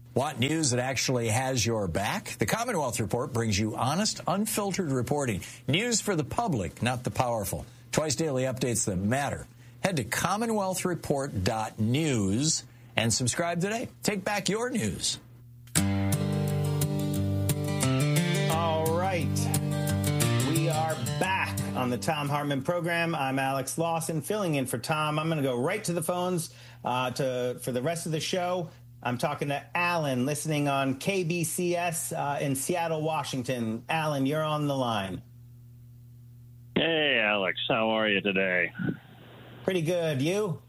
Want news that actually has your back? The Commonwealth Report brings you honest, unfiltered reporting. News for the public, not the powerful. Twice daily updates that matter. Head to commonwealthreport.news and subscribe today. Take back your news. All right. We are back on the Thom Hartmann program. I'm Alex Lawson, filling in for Tom. I'm going to go right to the phones for the rest of the show. I'm talking to Alan, listening on KBCS in Seattle, Washington. Alan, you're on the line. Hey, Alex. How are you today? Pretty good. You?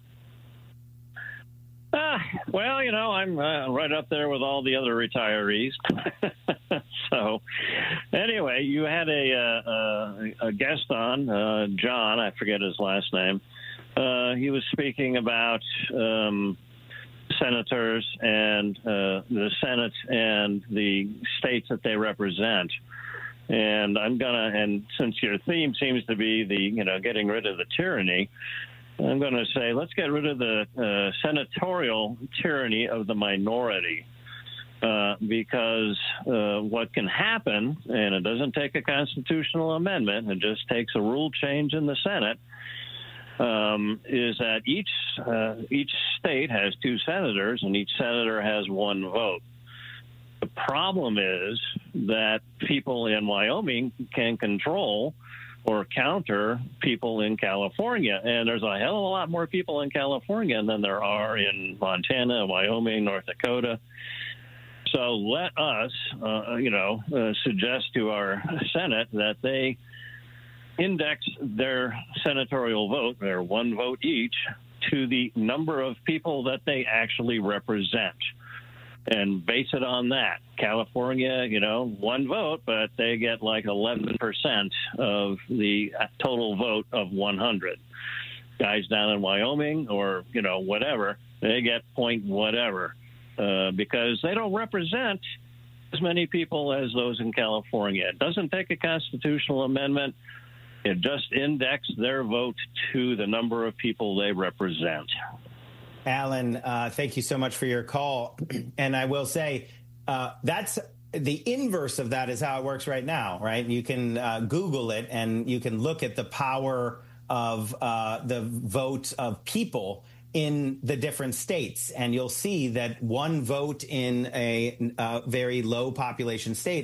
Well, you know, I'm right up there with all the other retirees. So, anyway, you had a guest on, John, I forget his last name. He was speaking about senators and the Senate and the states that they represent. And and since your theme seems to be getting rid of the tyranny, I'm going to say let's get rid of the senatorial tyranny of the minority. Because what can happen, and it doesn't take a constitutional amendment, it just takes a rule change in the Senate, is that each state has 2 senators, and each senator has 1 vote. The problem is that people in Wyoming can control or counter people in California, and there's a hell of a lot more people in California than there are in Montana, Wyoming, North Dakota. So let us, suggest to our Senate that they index their senatorial vote, their 1 vote each, to the number of people that they actually represent, and base it on that. California, 1 vote, but they get like 11% of the total vote of 100. Guys down in Wyoming or, whatever, they get point whatever. Because they don't represent as many people as those in California. It doesn't take a constitutional amendment. It just indexed their vote to the number of people they represent. Alan, thank you so much for your call. And I will say that's the inverse of that is how it works right now, right? You can Google it and you can look at the power of the vote of people in the different states, and you'll see that 1 vote in a very low population state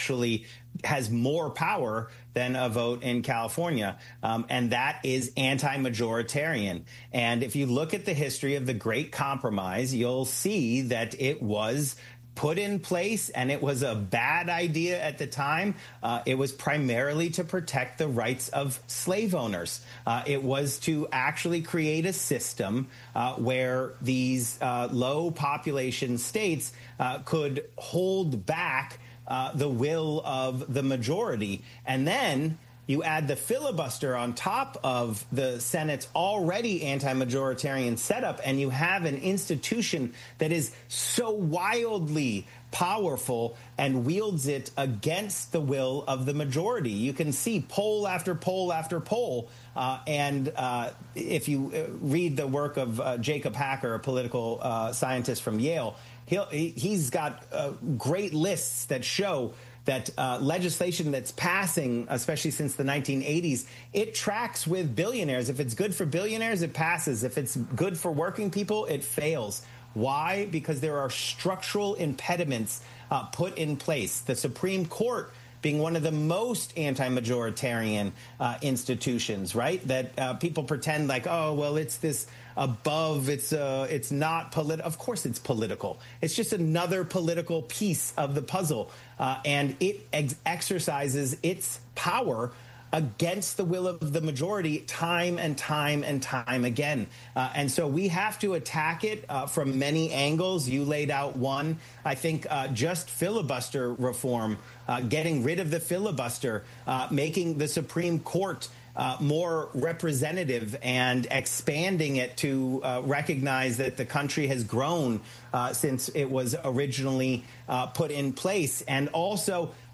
has more power than a vote in California, and that is anti-majoritarian. And if you look at the history of the Great Compromise, you'll see that it was put in place, and it was a bad idea at the time. It was primarily to protect the rights of slave owners. It was to actually create a system where these low population states could hold back the will of the majority. And then you add the filibuster on top of the Senate's already anti-majoritarian setup, and you have an institution that is so wildly powerful and wields it against the will of the majority. You can see poll after poll after poll. And if you read the work of Jacob Hacker, a political scientist from Yale, he's got great lists that show that legislation that's passing, especially since the 1980s, it tracks with billionaires. If it's good for billionaires, it passes. If it's good for working people, it fails. Why? Because there are structural impediments put in place. The Supreme Court being one of the most anti-majoritarian institutions, right? That people pretend like, oh, well, it's this above, it's not political. Of course it's political. It's just another political piece of the puzzle. And it exercises its power against the will of the majority time and time and time again. And so we have to attack it from many angles. You laid out one. I think just filibuster reform, getting rid of the filibuster, making the Supreme Court more representative and expanding it to recognize that the country has grown since it was originally put in place. And also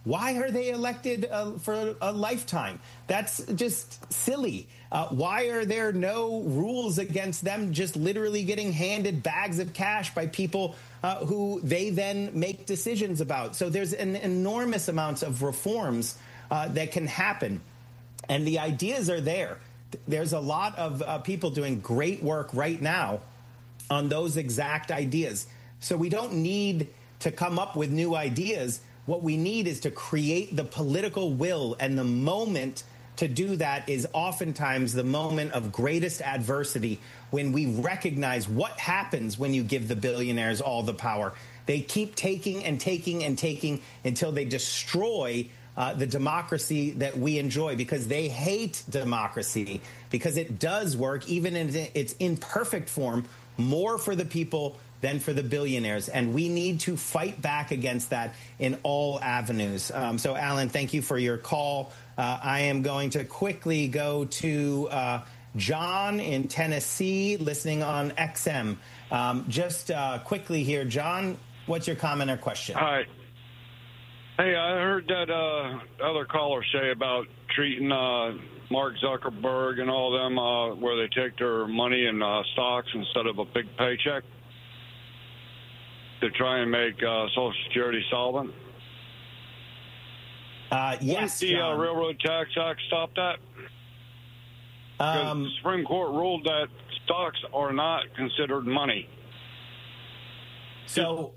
Why are they elected for a lifetime? That's just silly. Why are there no rules against them just literally getting handed bags of cash by people who they then make decisions about? So there's an enormous amounts of reforms that can happen. And the ideas are there. There's a lot of people doing great work right now on those exact ideas. So we don't need to come up with new ideas. What we need is to create the political will, and the moment to do that is oftentimes the moment of greatest adversity, when we recognize what happens when you give the billionaires all the power. They keep taking and taking and taking until they destroy the democracy that we enjoy, because they hate democracy, because it does work, even in its imperfect form, more for the people than for the billionaires. And we need to fight back against that in all avenues. So, Alan, thank you for your call. I am going to quickly go to John in Tennessee, listening on XM. Just quickly here, John, what's your comment or question? Hi. Hey, I heard that other caller say about treating Mark Zuckerberg and all them where they take their money in stocks instead of a big paycheck to try and make Social Security solvent. Yes, Wouldn't the Railroad Tax Act stop that? Because the Supreme Court ruled that stocks are not considered money. So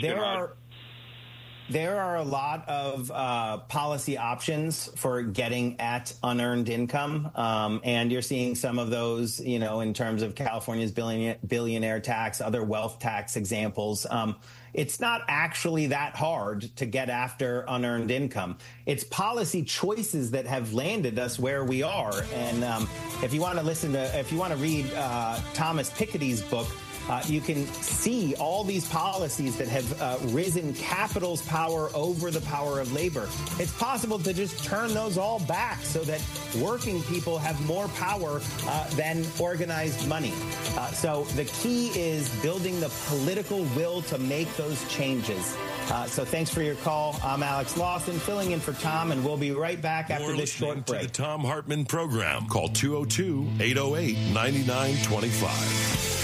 there are a lot of policy options for getting at unearned income, and you're seeing some of those, you know, in terms of California's billionaire tax, other wealth tax examples. It's not actually that hard to get after unearned income. It's policy choices that have landed us where we are. And if you want to read Thomas Piketty's book, you can see all these policies that have risen capital's power over the power of labor. It's possible to just turn those all back so that working people have more power than organized money. So the key is building the political will to make those changes. So thanks for your call. I'm Alex Lawson, filling in for Tom, and we'll be right back after this short break. To the Thom Hartmann program. Call 202-808-9925.